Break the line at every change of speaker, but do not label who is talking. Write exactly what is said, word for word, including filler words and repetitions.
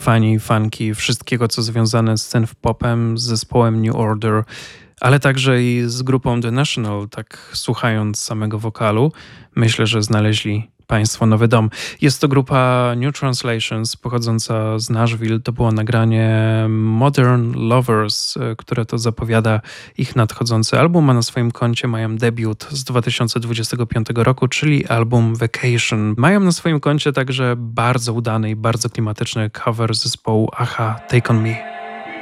fani, fanki wszystkiego, co związane z synth-popem, z zespołem New Order, ale także i z grupą The National, tak słuchając samego wokalu, myślę, że znaleźli Państwo nowy dom. Jest to grupa New Translations pochodząca z Nashville. To było nagranie Modern Lovers, e, które to zapowiada ich nadchodzący album, a na swoim koncie mają debiut z dwa tysiące dwudziestego piątego roku, czyli album Vacation. Mają na swoim koncie także bardzo udany i bardzo klimatyczny cover zespołu Aha, Take On Me.